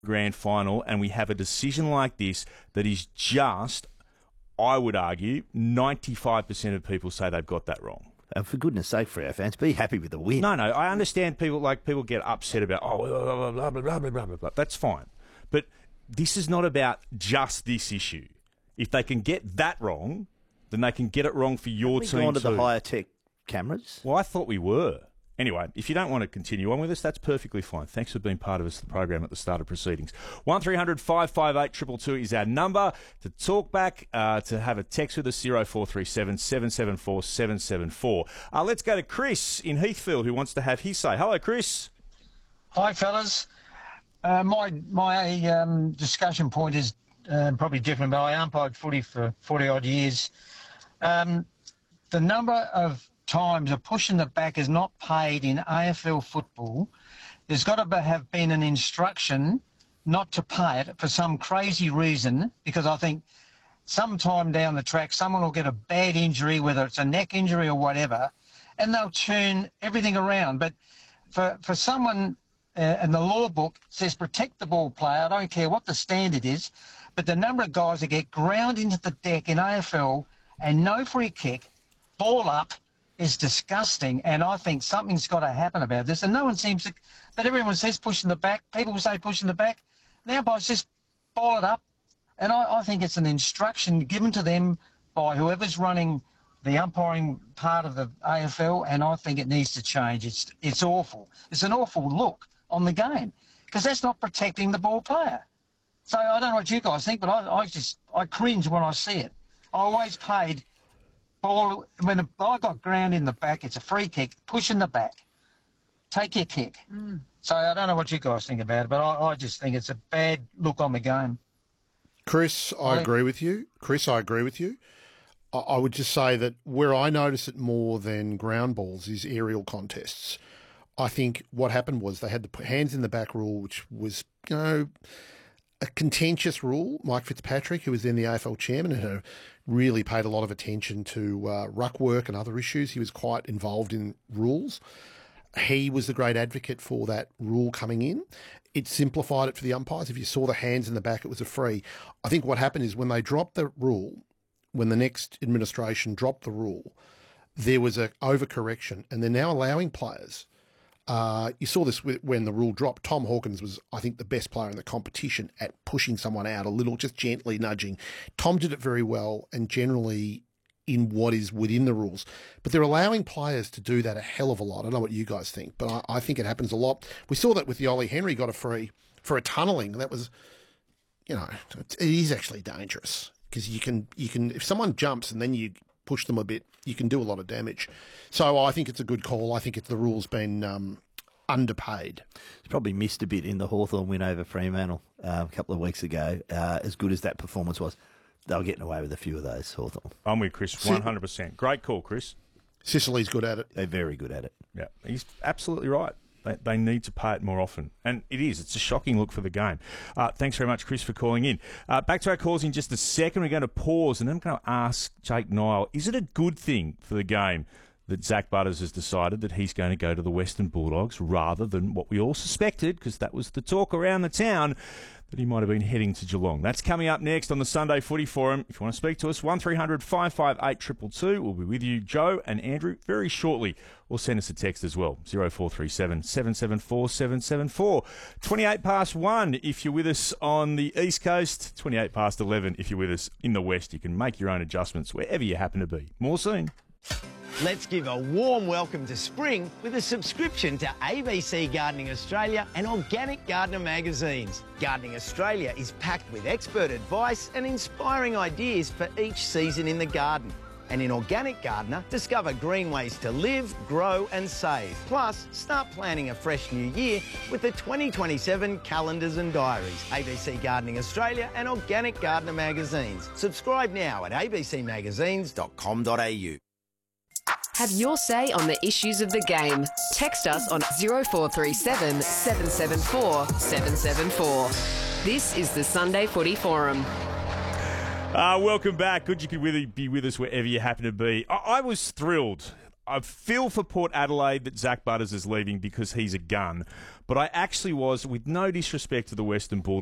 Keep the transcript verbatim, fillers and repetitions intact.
grand final and we have a decision like this that is just, I would argue, ninety-five percent of people say they've got that wrong. And for goodness sake, for our fans, be happy with the win. No, no, I understand people like people get upset about, oh, blah, blah, blah, blah, blah, blah, blah, blah. That's fine. But this is not about just this issue. If they can get that wrong, then they can get it wrong for your Have we team gone to too. the higher tech cameras? Well, I thought we were. Anyway, if you don't want to continue on with us, that's perfectly fine. Thanks for being part of us, the program at the start of proceedings. one three hundred five five eight two two two is our number to talk back, uh, to have a text with us, zero four three seven, seven seven four, seven seven four. Uh, let's go to Chris in Heathfield who wants to have his say. Hello, Chris. Hi, fellas. Uh, my my um, discussion point is uh, probably different, but I umpired footy for forty-odd years. Um, the number of times a push in the back is not paid in A F L football, there's got to have been an instruction not to pay it for some crazy reason, because I think sometime down the track someone will get a bad injury, whether it's a neck injury or whatever, and they'll turn everything around. But for, for someone, uh, and the law book says protect the ball player, I don't care what the standard is, but the number of guys that get ground into the deck in A F L and no free kick, ball up, is disgusting, and I think something's got to happen about this. And no one seems to, but everyone says push in the back. People say push in the back. Now, boys, just ball it up. And I, I think it's an instruction given to them by whoever's running the umpiring part of the A F L, and I think it needs to change. It's it's awful. It's an awful look on the game, because that's not protecting the ball player. So I don't know what you guys think, but I, I just, I cringe when I see it. I always paid ball, when a guy got ground in the back, it's a free kick, push in the back, take your kick. Mm. So I don't know what you guys think about it, but I, I just think it's a bad look on the game. Chris, I, I agree with you. Chris, I agree with you. I, I would just say that where I notice it more than ground balls is aerial contests. I think what happened was they had the hands in the back rule, which was, you know, a contentious rule. Mike Fitzpatrick, who was then the A F L chairman and who really paid a lot of attention to uh, ruck work and other issues. He was quite involved in rules. He was the great advocate for that rule coming in. It simplified it for the umpires. If you saw the hands in the back, it was a free. I think what happened is when they dropped the rule, when the next administration dropped the rule, there was an overcorrection, and they're now allowing players. Uh, you saw this when the rule dropped. Tom Hawkins was, I think, the best player in the competition at pushing someone out a little, just gently nudging. Tom did it very well and generally in what is within the rules. But they're allowing players to do that a hell of a lot. I don't know what you guys think, but I, I think it happens a lot. We saw that with the Ollie Henry got a free for a tunnelling. That was, you know, it is actually dangerous because you can, you can, if someone jumps and then you push them a bit, you can do a lot of damage. So I think it's a good call. I think it's the rule's been um, underpaid. It's probably missed a bit in the Hawthorn win over Fremantle uh, a couple of weeks ago. Uh, as good as that performance was, they were getting away with a few of those, Hawthorn. I'm with Chris, one hundred percent. Great call, Chris. Sicily's good at it. They're very good at it. Yeah, he's absolutely right. They, they need to pay it more often. And it is. It's a shocking look for the game. Uh, thanks very much, Chris, for calling in. Uh, back to our calls in just a second. We're going to pause and then I'm going to ask Jake Niall, is it a good thing for the game that Zach Butters has decided that he's going to go to the Western Bulldogs rather than what we all suspected, because that was the talk around the town, that he might have been heading to Geelong? That's coming up next on the Sunday Footy Forum. If you want to speak to us, one three hundred five five eight two two two. We'll be with you, Joe and Andrew, very shortly. Or send us a text as well, zero four three seven, seven seven four, seven seven four. twenty-eight past one if you're with us on the East Coast, twenty-eight past eleven if you're with us in the West. You can make your own adjustments wherever you happen to be. More soon. Let's give a warm welcome to spring with a subscription to A B C Gardening Australia and Organic Gardener magazines. Gardening Australia is packed with expert advice and inspiring ideas for each season in the garden. And in Organic Gardener, discover green ways to live, grow and save. Plus, start planning a fresh new year with the twenty twenty-seven calendars and diaries. A B C Gardening Australia and Organic Gardener magazines. Subscribe now at a b c magazines dot com dot a u. Have your say on the issues of the game. Text us on zero four three seven, seven seven four, seven seven four. This is the Sunday Footy Forum. Uh, welcome back. Good you could really be with us wherever you happen to be. I, I was thrilled. I feel for Port Adelaide that Zach Butters is leaving because he's a gun, but I actually was, with no disrespect to the Western Bulldogs,